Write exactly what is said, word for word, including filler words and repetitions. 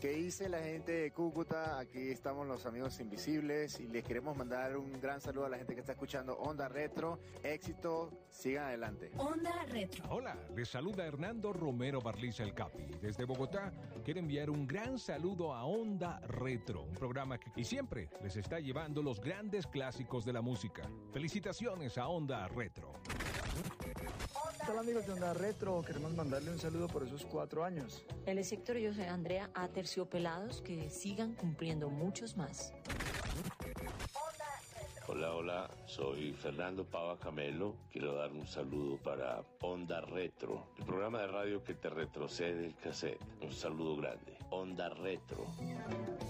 ¿Qué dice la gente de Cúcuta? Aquí estamos los amigos invisibles y les queremos mandar un gran saludo a la gente que está escuchando Onda Retro. Éxito, sigan adelante. Onda Retro. Hola, les saluda Hernando Romero Barliza el Capi. Desde Bogotá quiero enviar un gran saludo a Onda Retro, un programa que y siempre les está llevando los grandes clásicos de la música. Felicitaciones a Onda Retro. Hola amigos de Onda Retro, queremos mandarle un saludo por esos cuatro años. Él es Héctor y yo soy Andrea, a Terciopelados, que sigan cumpliendo muchos más. Hola, hola, soy Fernando Pava Camelo. Quiero dar un saludo para Onda Retro, el programa de radio que te retrocede el cassette. Un saludo grande. Onda Retro.